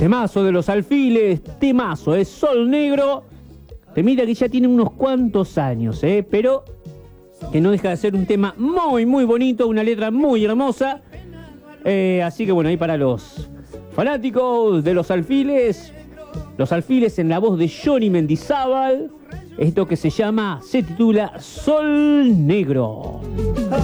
Temazo de Los Alfiles, temazo, es Sol Negro. Temita que ya tiene unos cuantos años, pero que no deja de ser un tema muy, muy bonito, una letra muy hermosa. Así que bueno, ahí para los fanáticos de Los Alfiles en la voz de Johnny Mendizábal, esto que se titula Sol Negro.